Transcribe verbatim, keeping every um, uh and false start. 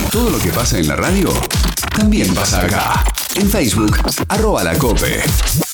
Todo lo que pasa en la radio también pasa acá. En Facebook, arroba La Cope.